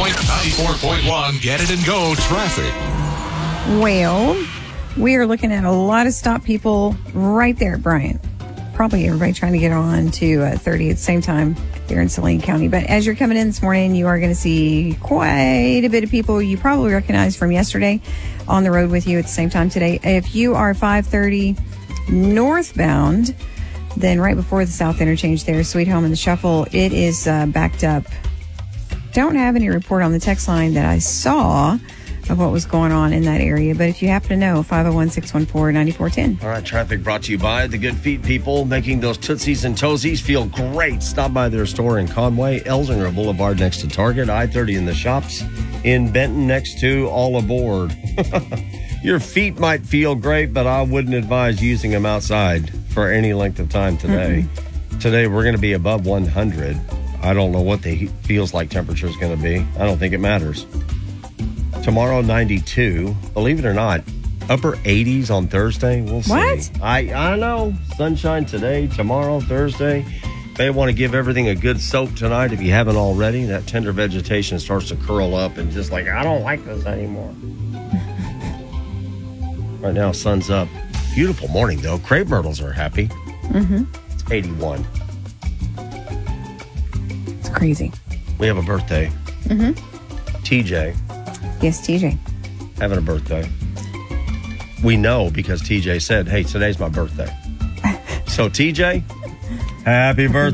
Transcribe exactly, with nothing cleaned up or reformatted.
ninety-four point one, Get It and Go traffic. Well, we are looking at a lot of stop people right there, Brian. Probably everybody trying to get on to uh, thirty at the same time there in Saline County. But as you're coming in this morning, you are going to see quite a bit of people you probably recognize from yesterday on the road with you at the same time today. If you are five thirty northbound, then right before the South Interchange there, Sweet Home and the Shuffle, it is uh, backed up. Don't have any report on the text line that I saw of what was going on in that area. But if you happen to know, five oh one, six one four, nine four one zero. All right, traffic brought to you by the Good Feet people, making those Tootsies and Toesies feel great. Stop by their store in Conway, Elsinger Boulevard next to Target, I thirty in the shops, in Benton next to All Aboard. Your feet might feel great, but I wouldn't advise using them outside for any length of time today. Mm-hmm. Today, we're going to be above one hundred. I don't know what the heat feels like temperature is going to be. I don't think it matters. Tomorrow, ninety-two. Believe it or not, upper eighties on Thursday. We'll see. What? I, I know. Sunshine today, tomorrow, Thursday. May want to give everything a good soak tonight if you haven't already. That tender vegetation starts to curl up and just like, I don't like this anymore. Right now, sun's up. Beautiful morning, though. Crepe myrtles are happy. Mm-hmm. It's eighty-one. It's crazy. We have a birthday. Mm-hmm. T J. Yes, T J. Having a birthday. We know because T J said, hey, today's my birthday. So, T J, happy birthday,